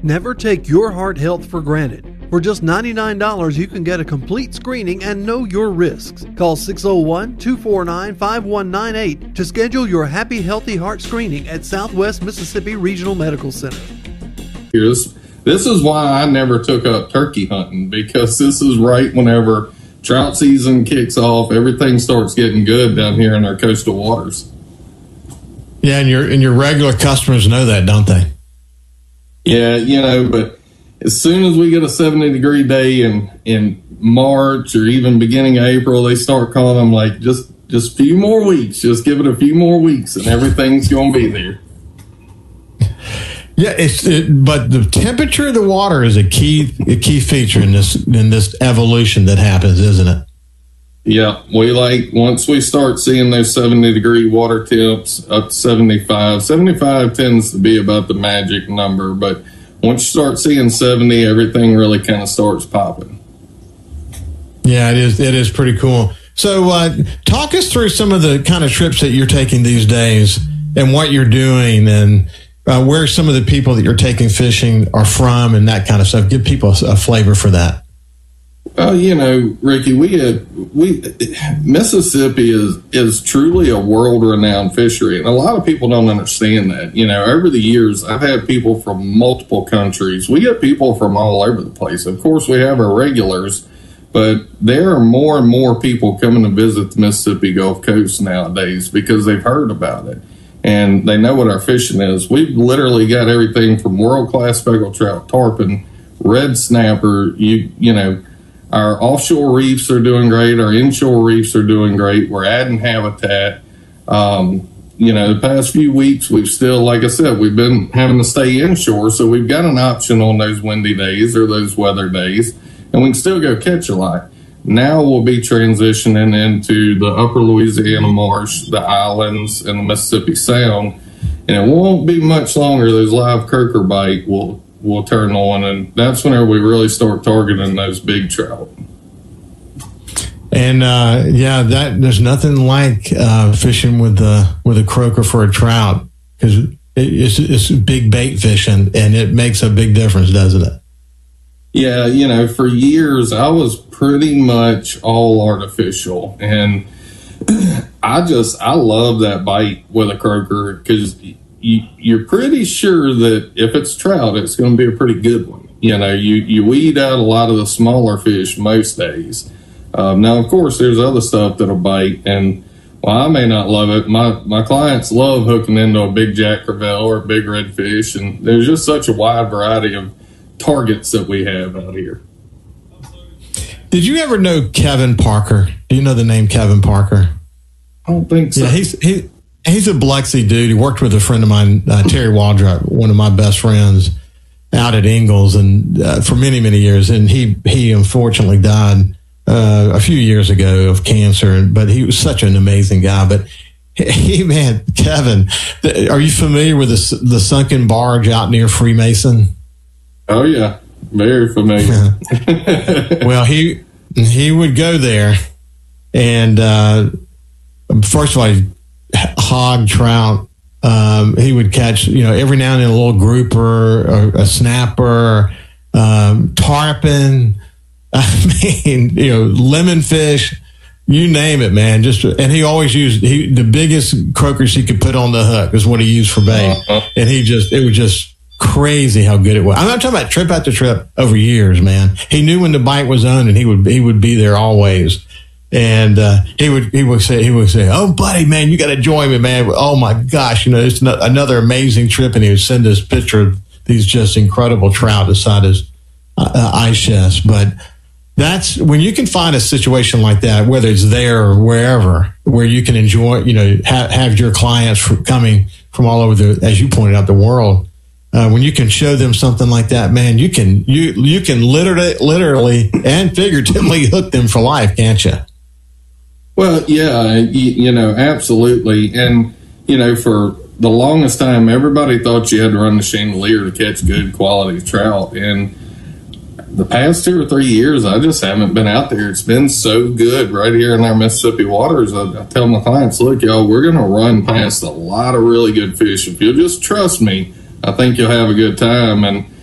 Never take your heart health for granted. For just $99, you can get a complete screening and know your risks. Call 601-249-5198 to schedule your Happy Healthy Heart screening at Southwest Mississippi Regional Medical Center. This is why I never took up turkey hunting, because this is right whenever trout season kicks off. Everything starts getting good down here in our coastal waters. Yeah, and your regular customers know that, don't they? Yeah, but as soon as we get a 70-degree day in March or even beginning of April, they start calling them like, just a few more weeks. Just give it a few more weeks, and everything's going to be there. Yeah, but the temperature of the water is a key feature in this evolution that happens, isn't it? Yeah, once we start seeing those 70-degree water temps up to 75. 75 tends to be about the magic number, but once you start seeing 70, everything really kind of starts popping. Yeah, it is pretty cool. So talk us through some of the kind of trips that you're taking these days and what you're doing, and where some of the people that you're taking fishing are from and that kind of stuff. Give people a flavor for that. Well, Ricky, Mississippi is truly a world-renowned fishery, and a lot of people don't understand that. Over the years, I've had people from multiple countries. We get people from all over the place. Of course, we have our regulars, but there are more and more people coming to visit the Mississippi Gulf Coast nowadays because they've heard about it, and they know what our fishing is. We've literally got everything from world-class speckled trout, tarpon, red snapper, Our offshore reefs are doing great. Our inshore reefs are doing great. We're adding habitat. The past few weeks, we've still, like I said, we've been having to stay inshore, so we've got an option on those windy days or those weather days, and we can still go catch a lot. Now we'll be transitioning into the upper Louisiana marsh, the islands, and the Mississippi Sound, and it won't be much longer. Those live croaker bite will turn on, and that's whenever we really start targeting those big trout. And there's nothing like fishing with a croaker for a trout, because it's big bait fishing, and it makes a big difference, doesn't it? Yeah, for years I was pretty much all artificial, and I love that bite with a croaker, because you're pretty sure that if it's trout, it's going to be a pretty good one. You weed out a lot of the smaller fish most days. Now, of course, there's other stuff that'll bite, and while I may not love it, my clients love hooking into a big jack crevalle or a big redfish, and there's just such a wide variety of targets that we have out here. Did you ever know Kevin Parker? Do you know the name Kevin Parker? I don't think so. Yeah, He's a Biloxi dude. He worked with a friend of mine, Terry Waldrop, one of my best friends, out at Ingalls, and for many, many years. And he unfortunately died a few years ago of cancer. But he was such an amazing guy. But Kevin, are you familiar with the sunken barge out near Freemason? Oh yeah, very familiar. Well, he would go there, and first of all, hog, trout. He would catch, every now and then a little grouper, a snapper, tarpon. Lemon fish. You name it, man. And he always used the biggest croakers he could put on the hook is what he used for bait. And it was just crazy how good it was. I'm not talking about trip after trip over years, man. He knew when the bite was on, and he would be there always. And he would say, "Oh, buddy, man, you got to join me, man. Oh my gosh, it's another amazing trip." And he would send us picture of these just incredible trout beside his ice chest. But that's when you can find a situation like that, whether it's there or wherever, where you can enjoy, have your clients coming from all over as you pointed out, the world. When you can show them something like that, man, you can literally and figuratively hook them for life, can't you? Well, yeah, absolutely. And, for the longest time, everybody thought you had to run the chandelier to catch good quality trout. And the past 2 or 3 years, I just haven't been out there. It's been so good right here in our Mississippi waters. I tell my clients, look, y'all, we're going to run past a lot of really good fish. If you'll just trust me, I think you'll have a good time. And